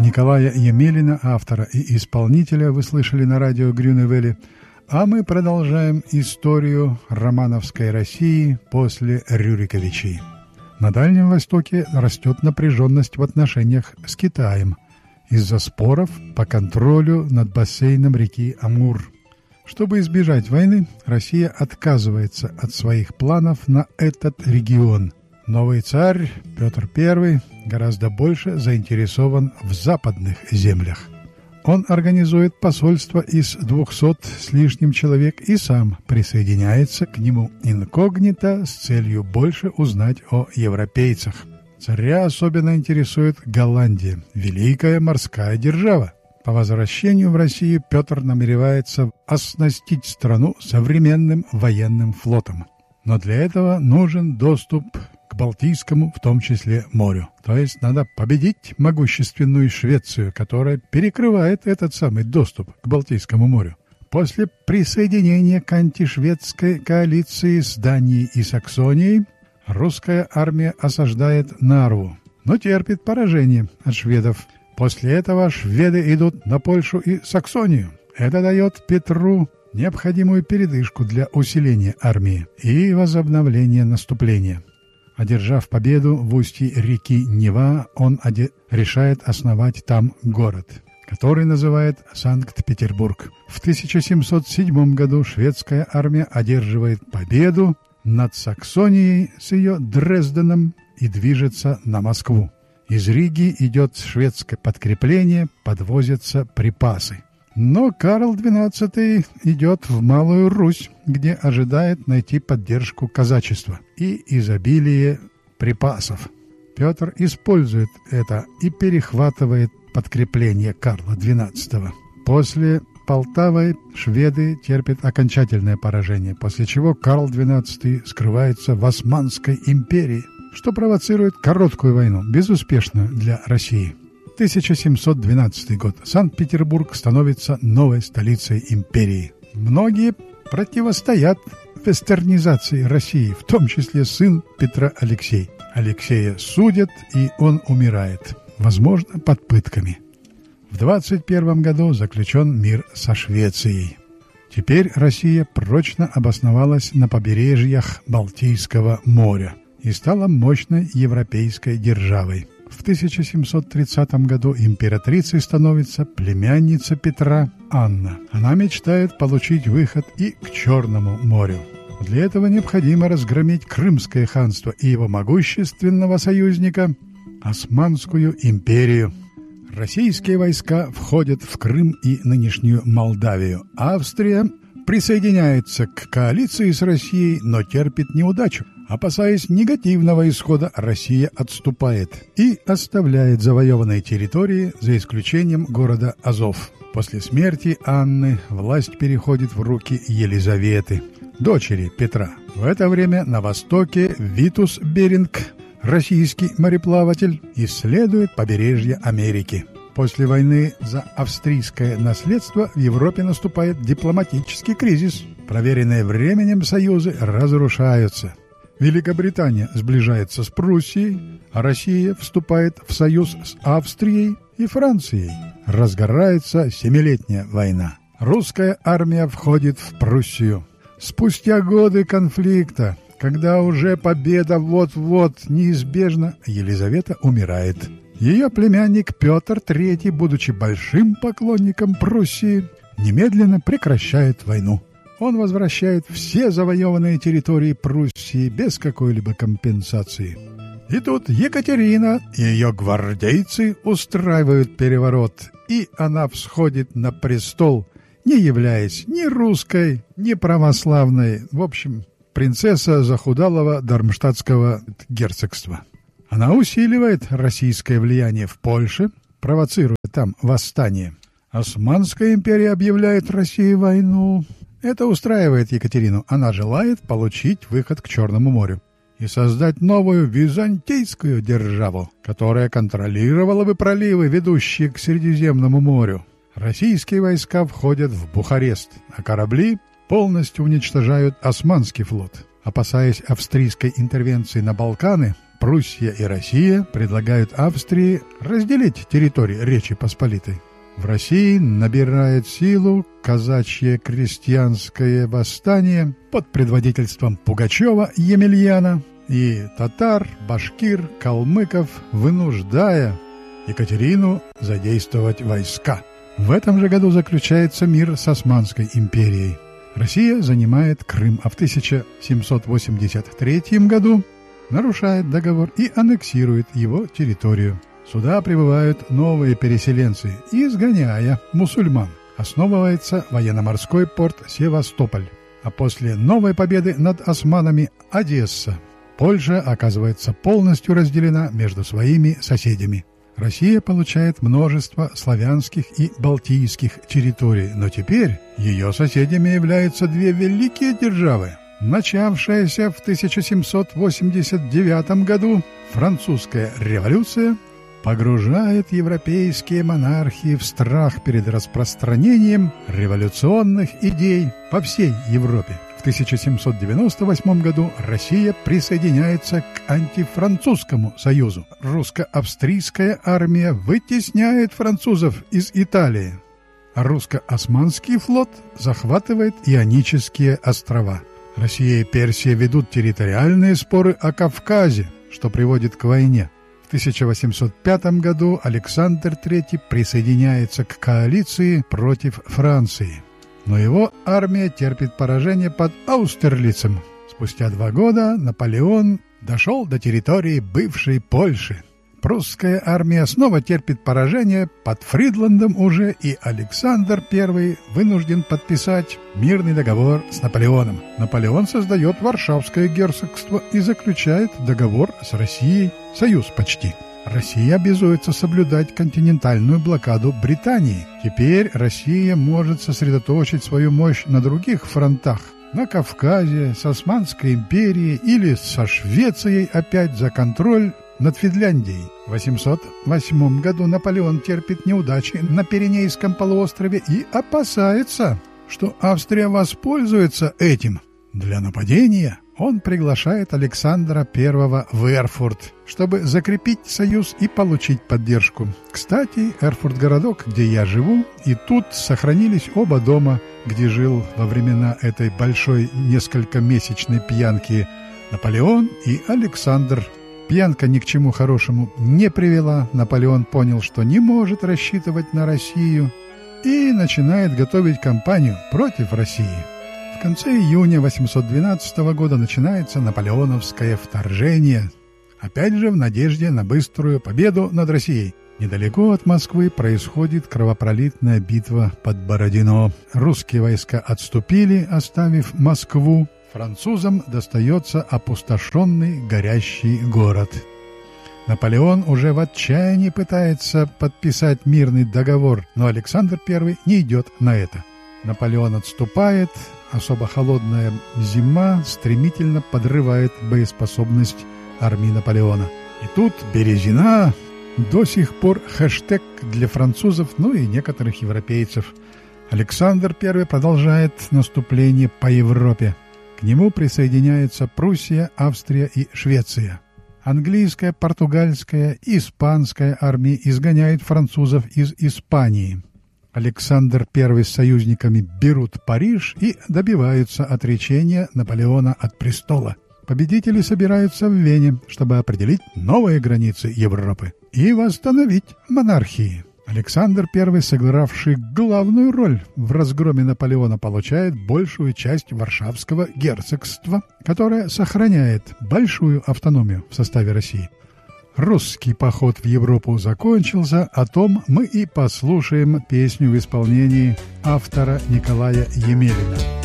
Николая Емелина, автора и исполнителя, вы слышали на радио Грюневели. А мы продолжаем историю романовской России после Рюриковичей. На Дальнем Востоке растет напряженность в отношениях с Китаем из-за споров по контролю над бассейном реки Амур. Чтобы избежать войны, Россия отказывается от своих планов на этот регион. Новый царь Петр I гораздо больше заинтересован в западных землях. Он организует посольство из 200 с лишним человек и сам присоединяется к нему инкогнито с целью больше узнать о европейцах. Царя особенно интересует Голландия, великая морская держава. По возвращению в Россию Петр намеревается оснастить страну современным военным флотом. Но для этого нужен доступ к Балтийскому, в том числе, морю. То есть надо победить могущественную Швецию, которая перекрывает этот самый доступ к Балтийскому морю. После присоединения к антишведской коалиции с Данией и Саксонией русская армия осаждает Нарву, но терпит поражение от шведов. После этого шведы идут на Польшу и Саксонию. Это дает Петру необходимую передышку для усиления армии и возобновления наступления. Одержав победу в устье реки Нева, он решает основать там город, который называет Санкт-Петербург. В 1707 году шведская армия одерживает победу над Саксонией с ее Дрезденом и движется на Москву. Из Риги идет шведское подкрепление, подвозятся припасы. Но Карл XII идет в Малую Русь, где ожидает найти поддержку казачества и изобилие припасов. Петр использует это и перехватывает подкрепление Карла XII. После Полтавы шведы терпят окончательное поражение, после чего Карл XII скрывается в Османской империи, что провоцирует короткую войну, безуспешную для России. 1712 год. Санкт-Петербург становится новой столицей империи. Многие противостоят вестернизации России, в том числе сын Петра Алексей. Алексея судят, и он умирает, возможно, под пытками. В 21 году заключен мир со Швецией. Теперь Россия прочно обосновалась на побережьях Балтийского моря и стала мощной европейской державой. В 1730 году императрицей становится племянница Петра Анна. Она мечтает получить выход и к Черному морю. Для этого необходимо разгромить Крымское ханство и его могущественного союзника Османскую империю. Российские войска входят в Крым и нынешнюю Молдавию. Австрия присоединяется к коалиции с Россией, но терпит неудачу. Опасаясь негативного исхода, Россия отступает и оставляет завоеванные территории, за исключением города Азов. После смерти Анны власть переходит в руки Елизаветы, дочери Петра. В это время на востоке Витус Беринг, российский мореплаватель, исследует побережье Америки. После войны за австрийское наследство в Европе наступает дипломатический кризис. Проверенные временем союзы разрушаются. Великобритания сближается с Пруссией, а Россия вступает в союз с Австрией и Францией. Разгорается Семилетняя война. Русская армия входит в Пруссию. Спустя годы конфликта, когда уже победа вот-вот неизбежна, Елизавета умирает. Ее племянник Петр III, будучи большим поклонником Пруссии, немедленно прекращает войну. Он возвращает все завоеванные территории Пруссии без какой-либо компенсации. И тут Екатерина и ее гвардейцы устраивают переворот, и она всходит на престол, не являясь ни русской, ни православной, в общем, принцесса захудалого дармштадтского герцогства. Она усиливает российское влияние в Польше, провоцируя там восстание. Османская империя объявляет России войну. Это устраивает Екатерину. Она желает получить выход к Черному морю и создать новую византийскую державу, которая контролировала бы проливы, ведущие к Средиземному морю. Российские войска входят в Бухарест, а корабли полностью уничтожают Османский флот. Опасаясь австрийской интервенции на Балканы, Пруссия и Россия предлагают Австрии разделить территорию Речи Посполитой. В России набирает силу казачье крестьянское восстание под предводительством Пугачева Емельяна и татар, башкир, калмыков, вынуждая Екатерину задействовать войска. В этом же году заключается мир с Османской империей. Россия занимает Крым, а в 1783 году нарушает договор и аннексирует его территорию. Сюда прибывают новые переселенцы, изгоняя мусульман. Основывается военно-морской порт Севастополь. А после новой победы над османами – Одесса. Польша оказывается полностью разделена между своими соседями. Россия получает множество славянских и балтийских территорий, но теперь ее соседями являются две великие державы. Начавшаяся в 1789 году французская революция погружает европейские монархии в страх перед распространением революционных идей по всей Европе. В 1798 году Россия присоединяется к антифранцузскому союзу. Русско-австрийская армия вытесняет французов из Италии, а русско-османский флот захватывает Ионические острова. Россия и Персия ведут территориальные споры о Кавказе, что приводит к войне. В 1805 году Александр III присоединяется к коалиции против Франции. Но его армия терпит поражение под Аустерлицем. Спустя 2 года Наполеон дошел до территории бывшей Польши. Прусская армия снова терпит поражение под Фридландом уже, и Александр I вынужден подписать мирный договор с Наполеоном. Наполеон создает Варшавское герцогство и заключает договор с Россией, союз почти. Россия обязуется соблюдать континентальную блокаду Британии. Теперь Россия может сосредоточить свою мощь на других фронтах. На Кавказе, с Османской империей или со Швецией опять за контроль над Финляндией. В 808 году Наполеон терпит неудачи на Пиренейском полуострове и опасается, что Австрия воспользуется этим. Для нападения он приглашает Александра I в Эрфурт, чтобы закрепить союз и получить поддержку. Кстати, Эрфурт – городок, где я живу, и тут сохранились оба дома, где жил во времена этой большой несколькомесячной пьянки Наполеон и Александр. Пьянка ни к чему хорошему не привела. Наполеон понял, что не может рассчитывать на Россию, и начинает готовить кампанию против России. В конце июня 812 года начинается наполеоновское вторжение, опять же в надежде на быструю победу над Россией. Недалеко от Москвы происходит кровопролитная битва под Бородино. Русские войска отступили, оставив Москву. Французам достается опустошенный горящий город. Наполеон уже в отчаянии пытается подписать мирный договор, но Александр I не идет на это. Наполеон отступает, особо холодная зима стремительно подрывает боеспособность армии Наполеона. И тут Березина до сих пор хэштег для французов, ну и некоторых европейцев. Александр I продолжает наступление по Европе. К нему присоединяются Пруссия, Австрия и Швеция. Английская, португальская и испанская армии изгоняют французов из Испании. Александр I с союзниками берут Париж и добиваются отречения Наполеона от престола. Победители собираются в Вене, чтобы определить новые границы Европы и восстановить монархии. Александр I, сыгравший главную роль в разгроме Наполеона, получает большую часть Варшавского герцогства, которое сохраняет большую автономию в составе России. Русский поход в Европу закончился, о том мы и послушаем песню в исполнении автора Николая Емелина.